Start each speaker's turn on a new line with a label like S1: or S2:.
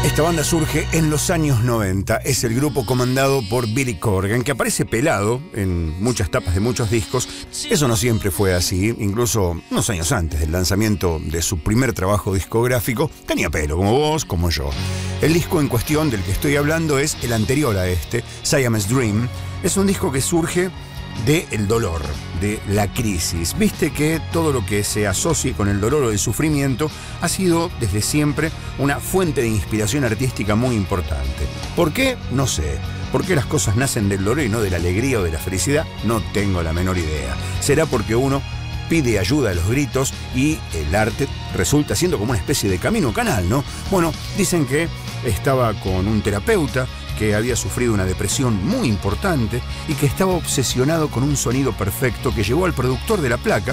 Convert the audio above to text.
S1: Esta banda surge en los años 90. Es el grupo comandado por Billy Corgan, que aparece pelado en muchas tapas de muchos discos. Eso no siempre fue así. Incluso unos años antes del lanzamiento de su primer trabajo discográfico, tenía pelo, como vos, como yo. El disco en cuestión del que estoy hablando es el anterior a este, Siamese Dream. Es un disco que surge del dolor, de la crisis. Viste que todo lo que se asocie con el dolor o el sufrimiento ha sido desde siempre una fuente de inspiración artística muy importante. ¿Por qué? No sé. ¿Por qué las cosas nacen del dolor y no de la alegría o de la felicidad? No tengo la menor idea. ¿Será porque uno pide ayuda a los gritos y el arte resulta siendo como una especie de camino canal, ¿no? Bueno, dicen que estaba con un terapeuta que había sufrido una depresión muy importante y que estaba obsesionado con un sonido perfecto que llevó al productor de la placa